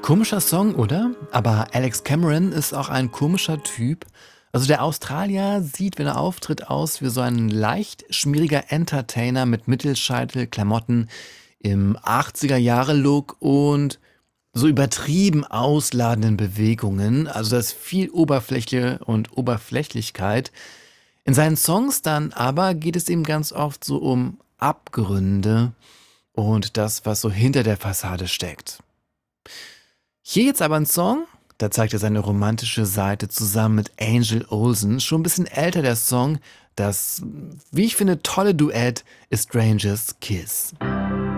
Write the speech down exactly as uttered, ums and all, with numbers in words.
Komischer Song, oder? Aber Alex Cameron ist auch ein komischer Typ. Also der Australier sieht, wenn er auftritt, aus wie so ein leicht schmieriger Entertainer mit Mittelscheitel, Klamotten im achtziger-Jahre-Look und so übertrieben ausladenden Bewegungen. Also das ist viel Oberfläche und Oberflächlichkeit. In seinen Songs dann aber geht es ihm ganz oft so um Abgründe und das, was so hinter der Fassade steckt. Hier jetzt aber ein Song, da zeigt er seine romantische Seite zusammen mit Angel Olsen. Schon ein bisschen älter der Song. Das, wie ich finde, tolle Duett ist Strangers Kiss.